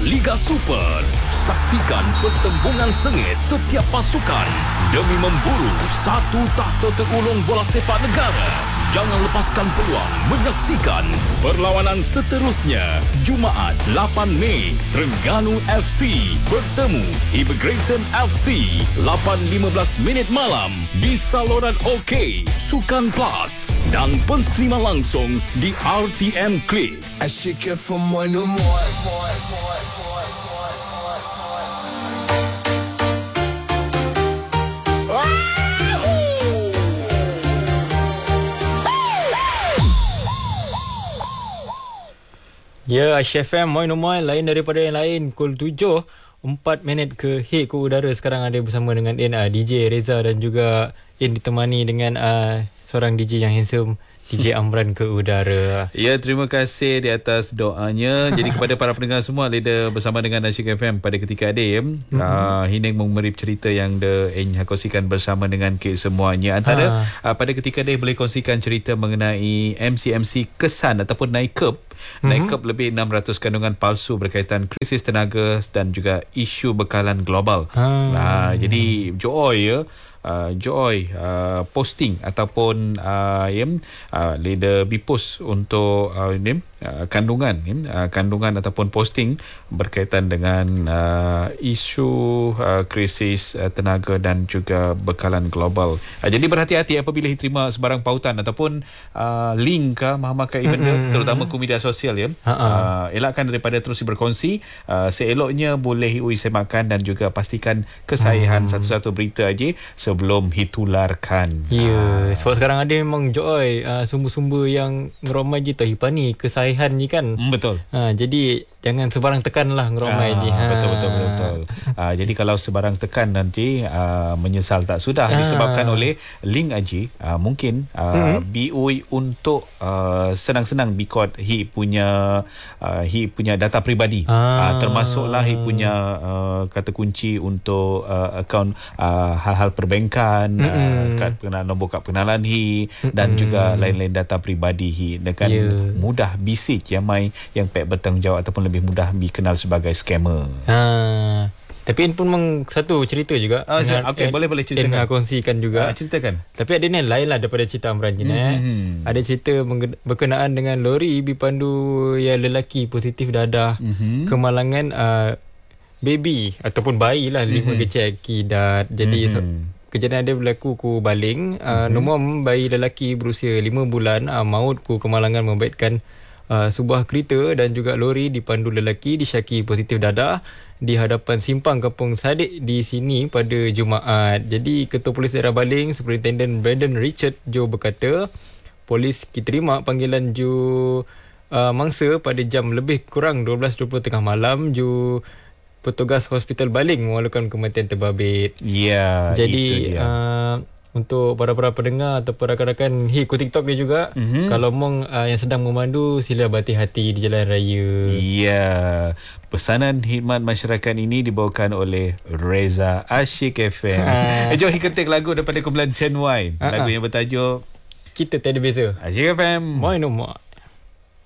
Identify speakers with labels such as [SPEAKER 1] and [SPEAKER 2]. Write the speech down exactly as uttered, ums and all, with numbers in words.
[SPEAKER 1] Liga Super. Saksikan pertembungan sengit setiap pasukan demi memburu satu takhta terulung bola sepak negara. Jangan lepaskan peluang menyaksikan perlawanan seterusnya. Jumaat lapan Mei, Terengganu F C bertemu Immigration F C lapan lima belas minit malam di saluran OK Sukan Plus dan penstrima langsung di R T M Klik.
[SPEAKER 2] Asyik F M one oh one.
[SPEAKER 3] Ya, Asyik F M, moin-moin, lain daripada yang lain. Pukul tujuh, empat minit ke Hey Ku Udara. Sekarang ada bersama dengan In, uh, D J Reza dan juga In ditemani dengan uh, seorang D J yang handsome, D J Amran ke Udara.
[SPEAKER 4] Ya, terima kasih di atas doanya. Jadi kepada para pendengar semua, Leda bersama dengan Asyik F M pada ketika ada mm-hmm. uh, Hining mengemerip cerita yang de ingin kongsikan bersama dengan ke semuanya. Antara ha. uh, pada ketika ada boleh kongsikan cerita mengenai M C M C kesan ataupun naikep. Mm-hmm. Naikep lebih enam ratus kandungan palsu berkaitan krisis tenaga dan juga isu bekalan global. Ha. Uh, jadi joy ya. Uh, Joy uh, posting ataupun uh, ya, uh, leader bipos untuk uh, ini, uh, kandungan uh, kandungan ataupun posting berkaitan dengan uh, isu uh, krisis uh, tenaga dan juga bekalan global. Uh, jadi berhati-hati apabila terima sebarang pautan ataupun uh, link ke mahu-mahu benda mm-hmm. terutama ke media sosial ya. Uh, elakkan daripada terus berkongsi. Uh, seeloknya boleh ui semakan dan juga pastikan kesahihan mm. satu-satu berita aja sebelum ditularkan.
[SPEAKER 3] Ya, yeah. Sebab sekarang ada memang Joy uh, sumber-sumber yang ngeromai je tahipani kesahihan je kan.
[SPEAKER 4] Mm, betul.
[SPEAKER 3] Uh, jadi jangan sebarang tekan lah ngeromai
[SPEAKER 4] ah,
[SPEAKER 3] je. Ha.
[SPEAKER 4] Betul betul betul. betul. Uh, jadi kalau sebarang tekan nanti uh, menyesal tak sudah ah. disebabkan oleh link aja uh, mungkin uh, mm-hmm. B O I untuk uh, senang-senang bikot hi punya uh, hi punya data peribadi. Ah. Uh, termasuklah hi punya uh, kata kunci untuk uh, akaun uh, hal-hal perbankan, mm-hmm. uh, kad pengenalan, nombor kad pengenalan hi mm-hmm. dan juga lain-lain data peribadi hi dengan yeah. mudah bisik yang mai yang pek bertanggungjawab ataupun lebih mudah dikenal sebagai scammer.
[SPEAKER 3] Ha. Tapi In pun memang satu cerita juga.
[SPEAKER 4] Ah, okey, boleh boleh ceritakan.
[SPEAKER 3] In kongsikan juga.
[SPEAKER 4] Ah, ceritakan.
[SPEAKER 3] Tapi ada ni lain lah daripada cerita Amran je. Mm-hmm. Ada cerita berkenaan dengan lori dipandu yang lelaki positif dadah mm-hmm. kemalangan uh, baby ataupun bayi lah lima mm-hmm. kecil akidat. Jadi mm-hmm. so, kejadian ada berlaku ku baling uh, mm-hmm. nombor bayi lelaki berusia lima bulan uh, maut ku kemalangan membaitkan uh, sebuah kereta dan juga lori dipandu lelaki disyaki positif dadah di hadapan simpang Kampung Sadik di sini pada Jumaat. Jadi Ketua Polis Daerah Baling Superintendent Brandon Richard Joe berkata polis terima panggilan Ju uh, mangsa pada jam lebih kurang dua belas dua puluh tengah malam. Ju petugas hospital Baling melakukan kematian terbabit.
[SPEAKER 4] Ya,
[SPEAKER 3] jadi uh, untuk para-para pendengar atau rakan-rakan Hiku TikTok dia juga, mm-hmm. kalau mong uh, yang sedang memandu, sila berhati-hati di jalan raya.
[SPEAKER 4] Ya, pesanan khidmat masyarakat ini dibawakan oleh Reza Asyik F M. Uh. Jom kita ketik lagu daripada kumpulan Chen Y. Uh-huh. Lagu yang bertajuk
[SPEAKER 3] Kita Tiada Beza.
[SPEAKER 4] Asyik F M.
[SPEAKER 3] Moin Umar.